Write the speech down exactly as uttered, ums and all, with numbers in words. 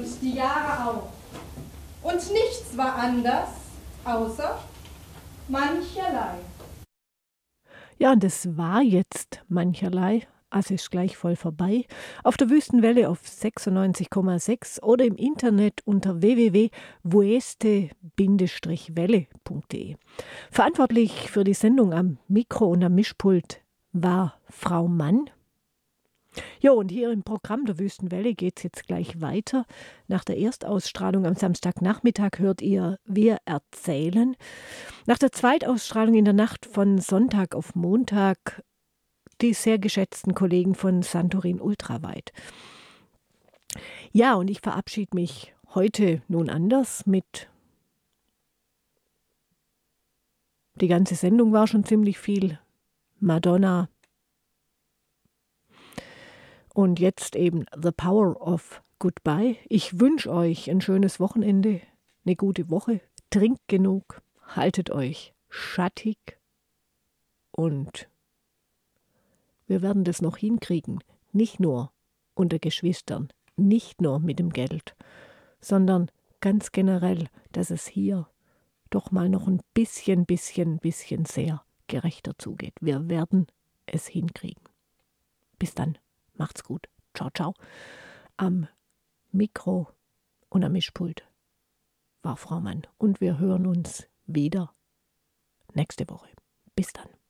und die Jahre auch. Und nichts war anders, außer mancherlei. Ja, und das war jetzt mancherlei. Also ist gleich voll vorbei. Auf der Wüstenwelle auf sechsundneunzig Komma sechs oder im Internet unter w w w punkt wueste welle punkt de. Verantwortlich für die Sendung am Mikro und am Mischpult war Frau Mann. Ja, und hier im Programm der Wüstenwelle geht es jetzt gleich weiter. Nach der Erstausstrahlung am Samstagnachmittag hört ihr Wir erzählen. Nach der Zweitausstrahlung in der Nacht von Sonntag auf Montag die sehr geschätzten Kollegen von Santorin Ultraweit. Ja, und ich verabschiede mich heute nun anders mit. Die ganze Sendung war schon ziemlich viel Madonna. Und jetzt eben The Power of Goodbye. Ich wünsche euch ein schönes Wochenende, eine gute Woche. Trinkt genug, haltet euch schattig und wir werden das noch hinkriegen. Nicht nur unter Geschwistern, nicht nur mit dem Geld, sondern ganz generell, dass es hier doch mal noch ein bisschen, bisschen, bisschen sehr gerechter zugeht. Wir werden es hinkriegen. Bis dann. Macht's gut. Ciao, ciao. Am Mikro und am Mischpult war Frau Mann. Und wir hören uns wieder nächste Woche. Bis dann.